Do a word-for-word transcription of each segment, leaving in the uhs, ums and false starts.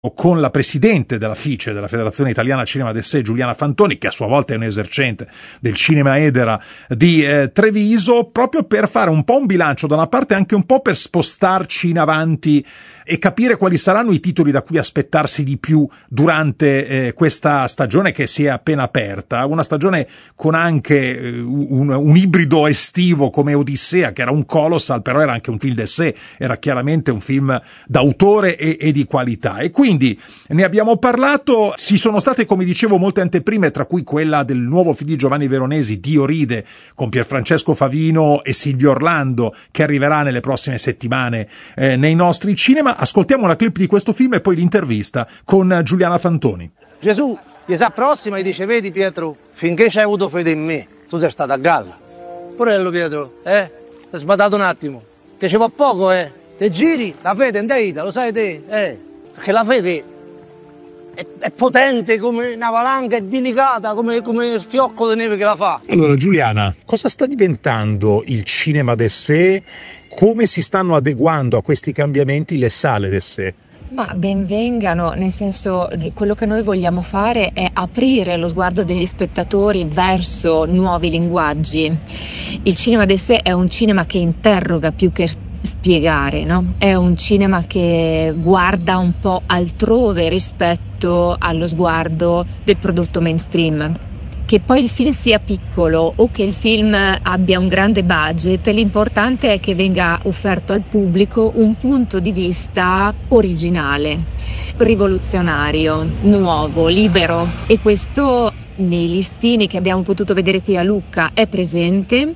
con la presidente della F I C E, della Federazione Italiana Cinema d'Essai, Giuliana Fantoni, che a sua volta è un'esercente del Cinema Edera di eh, Treviso, proprio per fare un po' un bilancio, da una parte anche un po' per spostarci in avanti e capire quali saranno i titoli da cui aspettarsi di più durante eh, questa stagione che si è appena aperta, una stagione con anche eh, un, un ibrido estivo come Odissea, che era un colossal, però era anche un film d'essai, era chiaramente un film d'autore e, e di qualità. E quindi ne abbiamo parlato, ci sono state, come dicevo, molte anteprime, tra cui quella del nuovo film di Giovanni Veronesi, Dio ride, con Pierfrancesco Favino e Silvio Orlando, che arriverà nelle prossime settimane eh, nei nostri cinema. Ascoltiamo una clip di questo film e poi l'intervista con Giuliana Fantoni. Gesù gli sa prossima e dice: vedi Pietro, finché c'hai avuto fede in me, tu sei stato a galla. Porello Pietro, eh? Ti hai sbadato un attimo, che ci va poco, eh? Te giri, la fede in te, lo sai te, eh? Perché la fede è, è potente come una valanga, è delicata come, come il fiocco di neve che la fa. Allora Giuliana, cosa sta diventando il cinema d'essai? Come si stanno adeguando a questi cambiamenti le sale d'essai? Ma ben vengano, nel senso, quello che noi vogliamo fare è aprire lo sguardo degli spettatori verso nuovi linguaggi. Il cinema d'essai è un cinema che interroga più che spiegare, no? È un cinema che guarda un po' altrove rispetto allo sguardo del prodotto mainstream. Che poi il film sia piccolo o che il film abbia un grande budget, l'importante è che venga offerto al pubblico un punto di vista originale, rivoluzionario, nuovo, libero, e questo nei listini che abbiamo potuto vedere qui a Lucca è presente.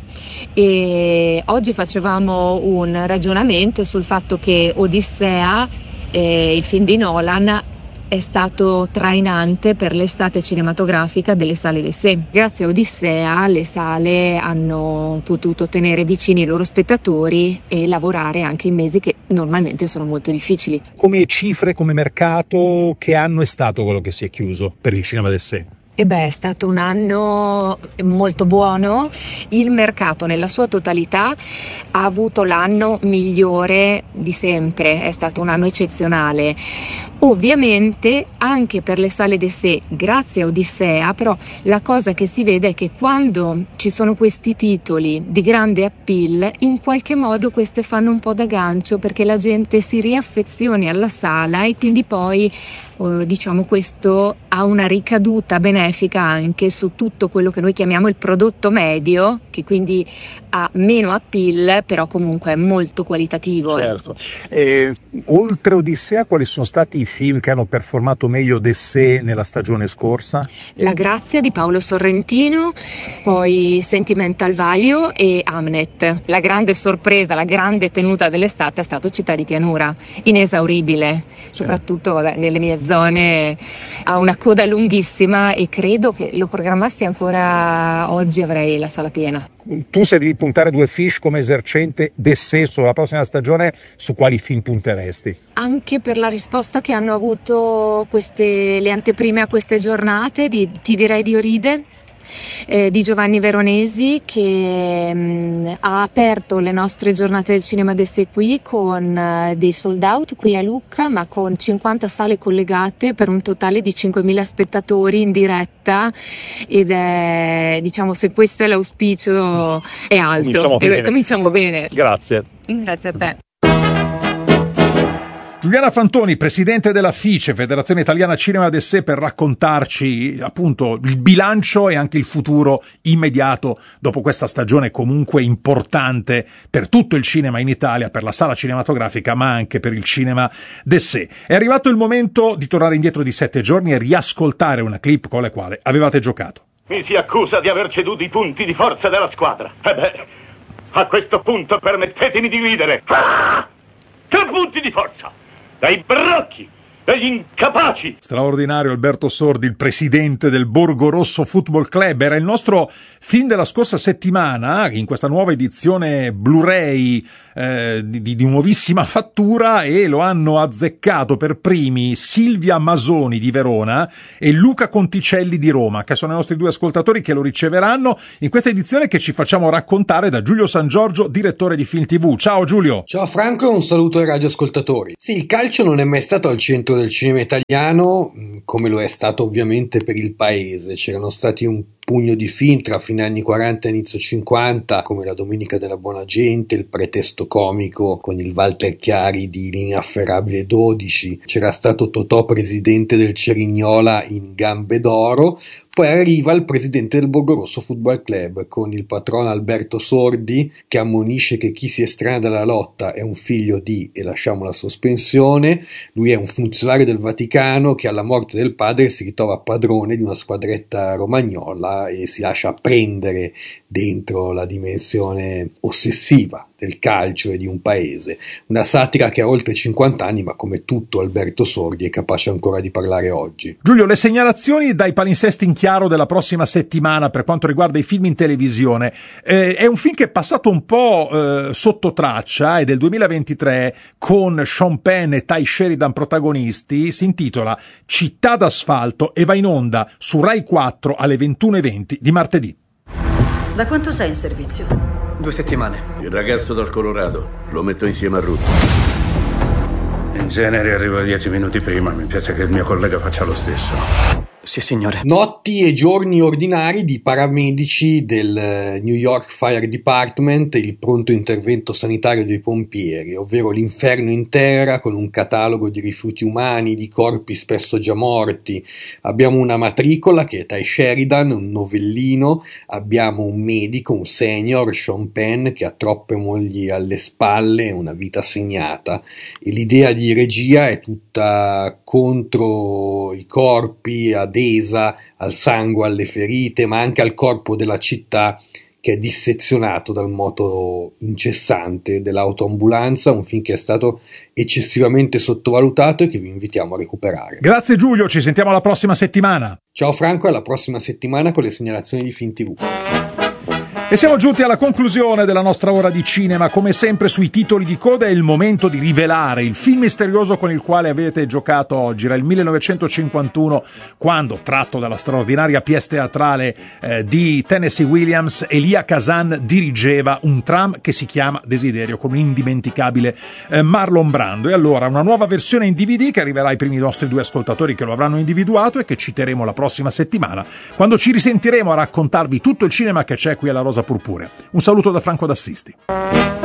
E oggi facevamo un ragionamento sul fatto che Odissea, eh, il film di Nolan, è stato trainante per l'estate cinematografica delle sale d'essai. Grazie a Odissea le sale hanno potuto tenere vicini i loro spettatori e lavorare anche in mesi che normalmente sono molto difficili. Come cifre, come mercato, che anno è stato quello che si è chiuso per il cinema d'essai? E beh, è stato un anno molto buono. Il mercato nella sua totalità ha avuto l'anno migliore di sempre, è stato un anno eccezionale. Ovviamente anche per le sale d'essai, grazie a Odissea, però la cosa che si vede è che quando ci sono questi titoli di grande appeal, in qualche modo queste fanno un po' da gancio perché la gente si riaffezioni alla sala e quindi poi diciamo questo ha una ricaduta benefica anche su tutto quello che noi chiamiamo il prodotto medio, che quindi ha meno appeal però comunque è molto qualitativo. Certo. Eh, oltre Odissea, quali sono stati i film che hanno performato meglio d'essai nella stagione scorsa? La Grazia di Paolo Sorrentino, poi Sentimental Value e Hamnet. La grande sorpresa, la grande tenuta dell'estate è stato Città di Pianura, inesauribile, soprattutto vabbè, nelle mie zone, ha una coda lunghissima e credo che lo programmassi ancora oggi avrei la sala piena. Tu, se devi puntare due fiche come esercente d'essai sulla prossima stagione, su quali film punteresti? Anche per la risposta che hanno avuto queste, le anteprime a queste giornate, di, ti direi Dio ride, eh, di Giovanni Veronesi, che mh, ha aperto le nostre giornate del cinema d'essai qui con uh, dei sold out qui a Lucca, ma con cinquanta sale collegate per un totale di cinquemila spettatori in diretta, ed è, diciamo, se questo è l'auspicio è alto. Cominciamo bene. Cominciamo bene. Grazie. Grazie a te. Giuliana Fantoni, presidente della F I C E, Federazione Italiana Cinema d'Essai, per raccontarci appunto il bilancio e anche il futuro immediato dopo questa stagione comunque importante per tutto il cinema in Italia, per la sala cinematografica ma anche per il cinema d'Essai. È arrivato il momento di tornare indietro di sette giorni e riascoltare una clip con la quale avevate giocato. Mi si accusa di aver ceduto i punti di forza della squadra. E beh, a questo punto permettetemi di ridere. Ah! Che punti di forza! Dai brocchi, degli incapaci. Straordinario Alberto Sordi, il presidente del Borgo Rosso Football Club. Era il nostro film della scorsa settimana, in questa nuova edizione Blu-ray eh, di, di nuovissima fattura, e lo hanno azzeccato per primi Silvia Masoni di Verona e Luca Conticelli di Roma, che sono i nostri due ascoltatori che lo riceveranno in questa edizione che ci facciamo raccontare da Giulio San Giorgio, direttore di Film tivù. Ciao Giulio. Ciao Franco, un saluto ai radioascoltatori. Sì, il calcio non è mai stato al centro del cinema italiano, come lo è stato ovviamente per il paese. C'erano stati un pugno di film tra fine anni quaranta e inizio cinquanta, come La Domenica della Buona Gente, Il pretesto comico con il Walter Chiari di L'inafferrabile dodici, c'era stato Totò presidente del Cerignola in Gambe d'Oro. Poi arriva il presidente del Borgorosso Football Club con il patrono Alberto Sordi, che ammonisce che chi si estranea dalla lotta è un figlio di, e lasciamo la sospensione. Lui è un funzionario del Vaticano che alla morte del padre si ritrova padrone di una squadretta romagnola e si lascia prendere dentro la dimensione ossessiva del calcio e di un paese. Una satira che ha oltre cinquanta anni, ma come tutto Alberto Sordi è capace ancora di parlare oggi. Giulio, le segnalazioni dai palinsesti in chiaro della prossima settimana per quanto riguarda i film in televisione. Eh, è un film che è passato un po' eh, sotto traccia, è del duemilaventitré, con Sean Penn e Ty Sheridan protagonisti, si intitola Città d'asfalto e va in onda su Rai quattro alle ventuno e venti di martedì. Da quanto sei in servizio? Due settimane. Il ragazzo dal Colorado, lo metto insieme a Ruth. In genere arrivo dieci minuti prima, mi piace che il mio collega faccia lo stesso. Sì, signore. Notti e giorni ordinari di paramedici del New York Fire Department, il pronto intervento sanitario dei pompieri, ovvero l'inferno in terra con un catalogo di rifiuti umani, di corpi spesso già morti. Abbiamo una matricola che è Ty Sheridan, un novellino, abbiamo un medico, un senior, Sean Penn, che ha troppe mogli alle spalle e una vita segnata, e l'idea di regia è tutta contro i corpi, adesa al sangue, alle ferite, ma anche al corpo della città che è dissezionato dal moto incessante dell'autoambulanza, un film che è stato eccessivamente sottovalutato e che vi invitiamo a recuperare. Grazie Giulio, ci sentiamo la prossima settimana. Ciao Franco, alla prossima settimana con le segnalazioni di Film tivù. E siamo giunti alla conclusione della nostra ora di cinema. Come sempre sui titoli di coda è il momento di rivelare il film misterioso con il quale avete giocato oggi. Era il millenovecentocinquantuno, quando, tratto dalla straordinaria pièce teatrale eh, di Tennessee Williams, Elia Kazan dirigeva un tram che si chiama Desiderio, con un indimenticabile eh, Marlon Brando. E allora una nuova versione in D V D che arriverà ai primi nostri due ascoltatori che lo avranno individuato e che citeremo la prossima settimana, quando ci risentiremo a raccontarvi tutto il cinema che c'è qui alla Rosa Purpurea. Un saluto da Franco D'Assisti.